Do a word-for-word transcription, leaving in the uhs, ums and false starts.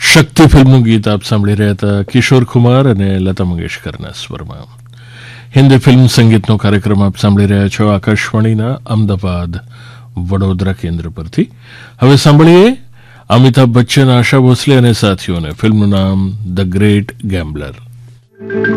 શક્તિ ફિલ્મનું ગીત આપ સાંભળી રહ્યા હતા કિશોર કુમાર અને લતા મંગેશકરના સ્વરમાં. હિન્દી ફિલ્મ સંગીતનો કાર્યક્રમ આપ સાંભળી રહ્યા છો આકાશવાણીના અમદાવાદ વડોદરા કેન્દ્ર પરથી. હવે સાંભળીએ અમિતાભ બચ્ચન, આશા ભોસલે અને સાથીઓને. ફિલ્મનું નામ ધ ગ્રેટ ગેમ્બલર.